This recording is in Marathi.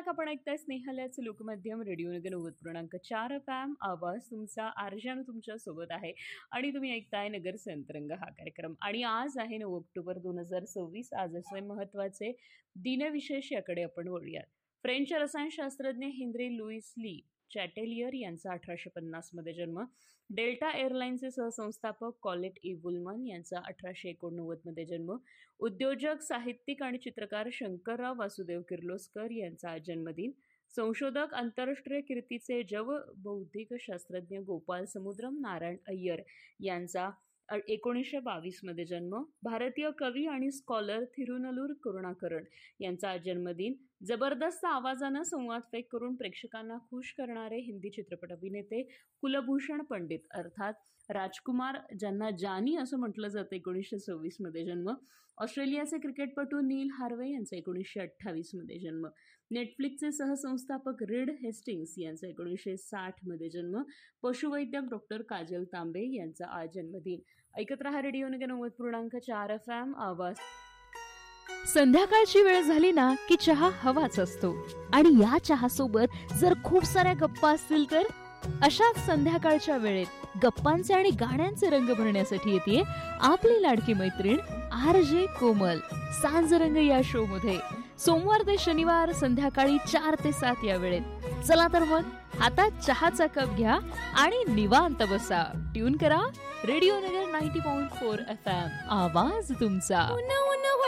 बॅक. आपण ऐकताय स्नेहालयाचं लोकमाध्यम रेडिओ नगर 90.4 FM. आवाज तुमचा आरजानु तुमच्या सोबत आहे आणि तुम्ही ऐकताय नगर संतरंग हा कार्यक्रम. आणि आज आहे 9 ऑक्टोबर 2026. आज असे महत्वाचे दिनविशेष याकडे आपण वळूयात. फ्रेंच रसायनशास्त्रज्ञ हेनरी लुईस ली चॅटेलियर यांचा 1850 मध्ये जन्म. डेल्टा एअरलाईनचे सहसंस्थापक कॉलेट ई वुलमन यांचा 1889 मध्ये जन्म. उद्योजक, साहित्यिक आणि चित्रकार शंकरराव वासुदेव किर्लोस्कर यांचा आज जन्मदिन. संशोधक, आंतरराष्ट्रीय कीर्तीचे बौद्धिक शास्त्रज्ञ गोपाल समुद्रम नारायण अय्यर यांचा 1922 मध्ये जन्म. भारतीय कवी आणि स्कॉलर थिरुनलूर करुणाकरण यांचा आज जन्मदिन. जबरदस्त आवाजानं संवाद फेक करून प्रेक्षकांना खुश करणारे हिंदी चित्रपट अभिनेते कुलभूषण पंडित अर्थात राजकुमार, ज्यांना जानी असं म्हटलं जातं, 1926 मध्ये जन्म. ऑस्ट्रेलियाचे क्रिकेटपटू नील हार्वे यांचा 1928 मध्ये जन्म. नेटफ्लिक्सचे सहसंस्थापक रीड हेस्टिंग्स यांचा 1960 मध्ये जन्म. पशुवैद्यक डॉक्टर काजल तांबे यांचा आज जन्मदिन. ऐकत रहा रेडिओ नगर 90.4 FM. आवाज. संध्याकाळची वेळ झाली ना की चहा हवाच असतो आणि या चहासोबत जर खूप साऱ्या गप्पा असतील तर अशाच संध्याकाळच्या वेळेत गप्पांचे आणि गाण्यांचे रंग भरण्यासाठी येते आपली लाडकी मैत्रीण RJ कोमल सांजरंग या शो मध्ये सोमवार ते शनिवार संध्याकाळी 4 ते 7 या वेळेत. चला तर मग हातात चहाचा कप घ्या आणि निवांत बसा. ट्यून करा रेडिओ नगर 90.4 FM. आवाज तुमचा.